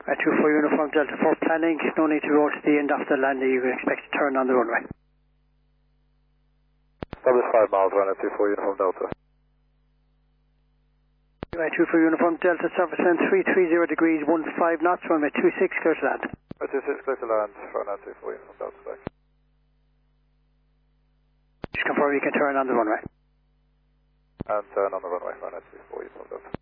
2 for Uniform Delta for planning. No need to roll to the end of the landing. You can expect to turn on the runway. Establish 5 miles, runway 24 Uniform Delta. 2 for Uniform Delta, surface wind 330 degrees, 15 knots, runway 26, clear to land. 26, clear to land, runway 24 Uniform Delta, back. Just confirm you can turn on the runway. And turn on the runway, runway 24 Uniform Delta.